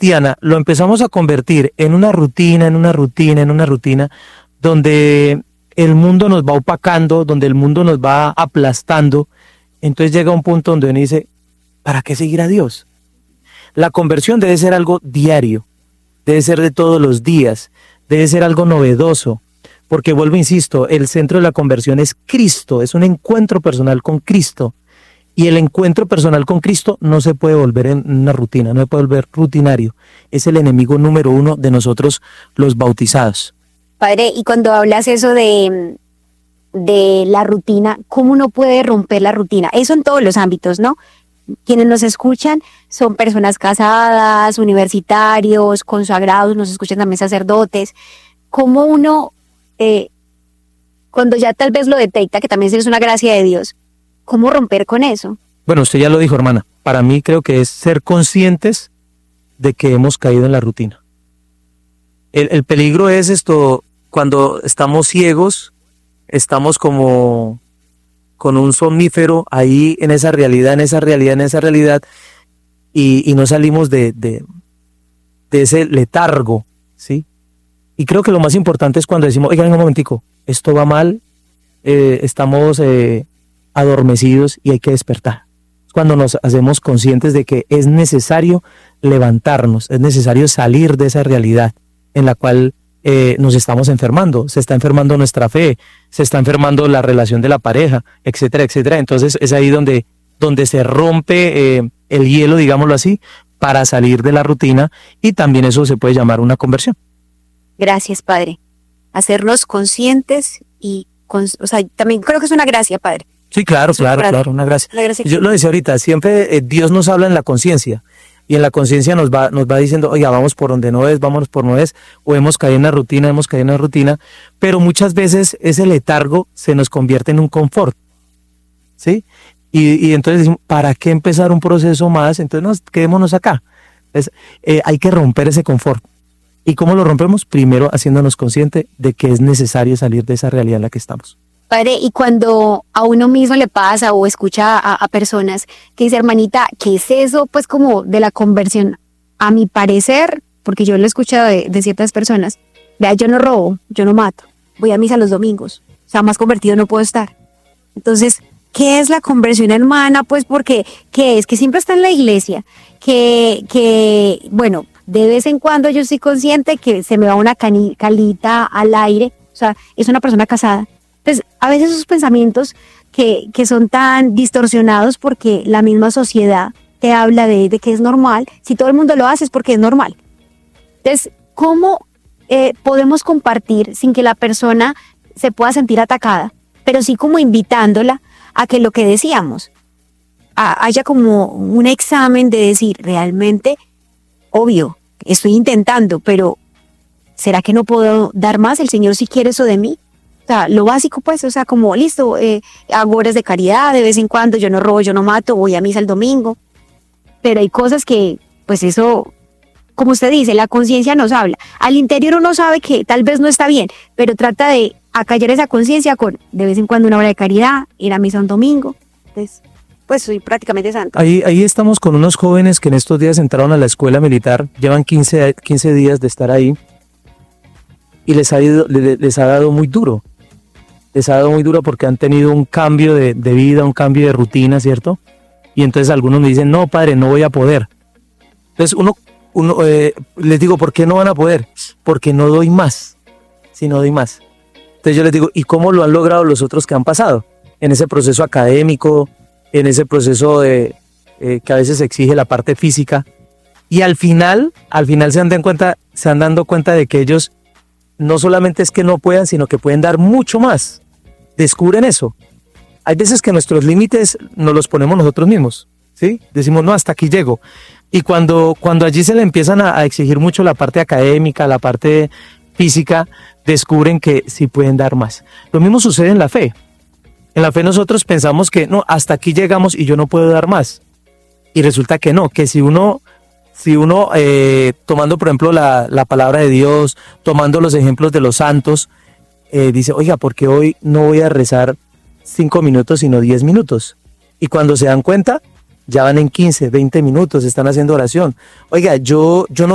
cristiana lo empezamos a convertir en una rutina, donde el mundo nos va opacando, donde el mundo nos va aplastando, entonces llega un punto donde uno dice, ¿para qué seguir a Dios? La conversión debe ser algo diario, debe ser de todos los días, debe ser algo novedoso, porque vuelvo, insisto, el centro de la conversión es Cristo, es un encuentro personal con Cristo, y el encuentro personal con Cristo no se puede volver en una rutina, no se puede volver rutinario, es el enemigo número uno de nosotros los bautizados. Padre, y cuando hablas eso de la rutina, ¿cómo uno puede romper la rutina? Eso en todos los ámbitos, ¿no? Quienes nos escuchan son personas casadas, universitarios, consagrados, nos escuchan también sacerdotes. ¿Cómo uno, cuando ya tal vez lo detecta, que también es una gracia de Dios, cómo romper con eso? Bueno, usted ya lo dijo, hermana. Para mí creo que es ser conscientes de que hemos caído en la rutina. El peligro es esto, cuando estamos ciegos, estamos como con un somnífero ahí en esa realidad, y no salimos de ese letargo, ¿sí? Y creo que lo más importante es cuando decimos, oigan, un momentico, esto va mal, estamos adormecidos y hay que despertar. Cuando nos hacemos conscientes de que es necesario levantarnos, es necesario salir de esa realidad en la cual nos estamos enfermando, se está enfermando nuestra fe, se está enfermando la relación de la pareja, etcétera, etcétera. Entonces es ahí donde se rompe el hielo, digámoslo así, para salir de la rutina, y también eso se puede llamar una conversión. Gracias, Padre. Hacernos conscientes y, o sea, también creo que es una gracia, Padre. Sí, claro, una gracia. Yo lo decía ahorita, siempre Dios nos habla en la conciencia, y en la conciencia nos va diciendo, oiga, vamos por donde no es, vámonos por no es, o hemos caído en la rutina, pero muchas veces ese letargo se nos convierte en un confort, ¿sí? Y entonces decimos, ¿para qué empezar un proceso más? Entonces quedémonos acá. Entonces, hay que romper ese confort. ¿Y cómo lo rompemos? Primero haciéndonos consciente de que es necesario salir de esa realidad en la que estamos. Padre, y cuando a uno mismo le pasa o escucha a personas que dice, hermanita, ¿qué es eso? Pues como de la conversión. A mi parecer, porque yo lo he escuchado de ciertas personas, vea, yo no robo, yo no mato, voy a misa los domingos, o sea, más convertido no puedo estar. Entonces, ¿qué es la conversión, hermana? Pues porque, ¿qué es? Que siempre está en la iglesia, bueno, de vez en cuando yo estoy consciente que se me va una calita al aire, o sea, es una persona casada. Entonces, a veces esos pensamientos que son tan distorsionados porque la misma sociedad te habla de que es normal, si todo el mundo lo hace es porque es normal. Entonces, ¿cómo podemos compartir sin que la persona se pueda sentir atacada, pero sí como invitándola a que lo que decíamos, haya como un examen de decir, realmente, obvio, estoy intentando, pero ¿será que no puedo dar más? ¿El Señor sí quiere eso de mí? O sea, lo básico pues, o sea, como listo, hago horas de caridad de vez en cuando, yo no robo, yo no mato, voy a misa el domingo, pero hay cosas que, pues eso, como usted dice, la conciencia nos habla. Al interior uno sabe que tal vez no está bien, pero trata de acallar esa conciencia con de vez en cuando una hora de caridad, ir a misa un domingo. Entonces, pues soy prácticamente santo. Ahí estamos con unos jóvenes que en estos días entraron a la escuela militar, llevan 15 días de estar ahí, y les ha dado muy duro. Les ha dado muy duro porque han tenido un cambio de vida, un cambio de rutina, ¿cierto? Y entonces algunos me dicen, no, padre, no voy a poder. Entonces les digo, ¿por qué no van a poder? Porque no doy más, si no doy más. Entonces yo les digo, ¿y cómo lo han logrado los otros que han pasado? En ese proceso académico, en ese proceso que a veces exige la parte física. Y al final se han dado cuenta de que ellos no solamente es que no puedan, sino que pueden dar mucho más. Descubren eso. Hay veces que nuestros límites nos los ponemos nosotros mismos, ¿sí? Decimos, no, hasta aquí llego. Y cuando allí se le empiezan a exigir mucho la parte académica, la parte física, descubren que sí pueden dar más. Lo mismo sucede en la fe. En la fe nosotros pensamos que no, hasta aquí llegamos y yo no puedo dar más. Y resulta que no, que si uno tomando por ejemplo la palabra de Dios, tomando los ejemplos de los santos, dice, oiga, ¿por qué hoy no voy a rezar 5 minutos sino 10 minutos? Y cuando se dan cuenta, ya van en 15, 20 minutos, están haciendo oración. Oiga, yo no